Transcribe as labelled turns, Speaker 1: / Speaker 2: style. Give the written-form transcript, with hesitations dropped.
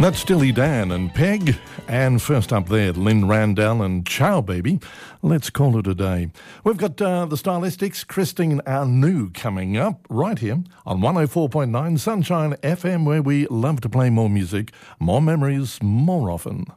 Speaker 1: That's Stilly Dan and Peg. And first up there, Lynn Randall and Ciao Baby. Let's call it a day. We've got the Stylistics, Christine Anu coming up right here on 104.9 Sunshine FM, where we love to play more music, more memories, more often.